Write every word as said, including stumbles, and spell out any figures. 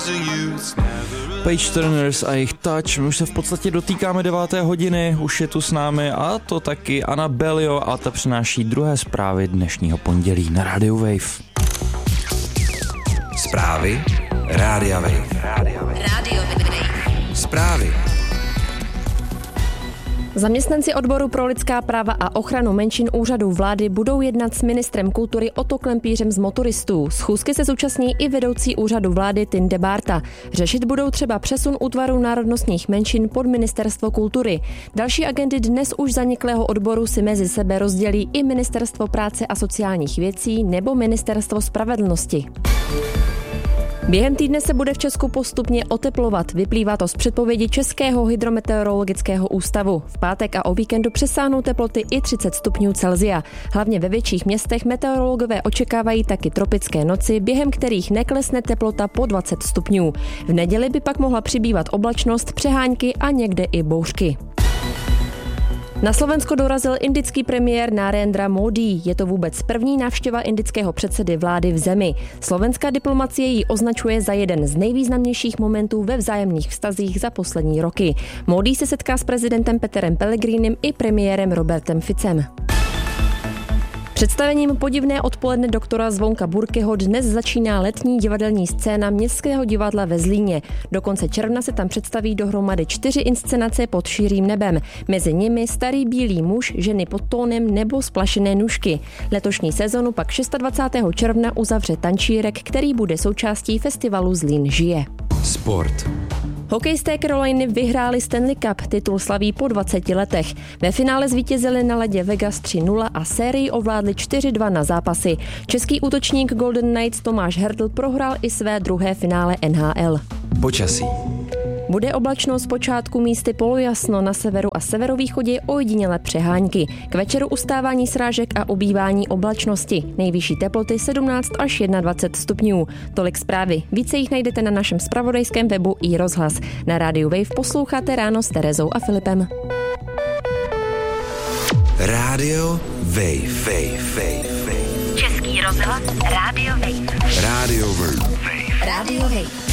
Page Turners a jejich Touch. My už se v podstatě dotýkáme deváté hodiny, už je tu s námi a to taky Anna Belio a ta přináší druhé zprávy dnešního pondělí na Radio Wave. Zprávy Rádia Wave. Radio Wave. Zprávy. Zaměstnanci odboru pro lidská práva a ochranu menšin úřadu vlády budou jednat s ministrem kultury Otto Klempířem z Motoristů. Schůzky se zúčastní i vedoucí úřadu vlády Tinde Bárta. Řešit budou třeba přesun útvaru národnostních menšin pod ministerstvo kultury. Další agendy dnes už zaniklého odboru si mezi sebe rozdělí i ministerstvo práce a sociálních věcí nebo ministerstvo spravedlnosti. Během týdne se bude v Česku postupně oteplovat. Vyplývá to z předpovědi Českého hydrometeorologického ústavu. V pátek a o víkendu přesáhnou teploty i třicet stupňů Celsia. Hlavně ve větších městech meteorologové očekávají taky tropické noci, během kterých neklesne teplota po dvacet stupňů. V neděli by pak mohla přibývat oblačnost, přehánky a někde i bouřky. Na Slovensko dorazil indický premiér Narendra Modi. Je to vůbec první návštěva indického předsedy vlády v zemi. Slovenská diplomacie ji označuje za jeden z nejvýznamnějších momentů ve vzájemných vztazích za poslední roky. Modi se setká s prezidentem Peterem Pellegrinem i premiérem Robertem Ficem. Představením Podivné odpoledne doktora Zvonka Burkeho dnes začíná letní divadelní scéna Městského divadla ve Zlíně. Do konce června se tam představí dohromady čtyři inscenace pod širým nebem. Mezi nimi Starý bílý muž, Ženy pod tónem nebo Splašené nůžky. Letošní sezonu pak dvacátého šestého června uzavře tančírek, který bude součástí festivalu Zlín žije. Sport. Hokejisté Caroliny vyhráli Stanley Cup, titul slaví po dvaceti letech. Ve finále zvítězili na ledě Vegas tři nula a sérii ovládli čtyři dva na zápasy. Český útočník Golden Knights Tomáš Hertl prohrál i své druhé finále N H L. Počasí. Bude oblačno, zpočátku místy polojasno, na severu a severovýchodě ojedinělé přehánky. K večeru ustávání srážek a ubývání oblačnosti. Nejvyšší teploty sedmnáct až dvacet jedna stupňů. Tolik zprávy. Více jich najdete na našem zpravodajském webu i rozhlas. Na rádiu Wave posloucháte ráno s Terezou a Filipem. Rádio Wave. Wave. Wave. Český rozhlas Rádio Wave. Rádio Wave. Rádio Wave.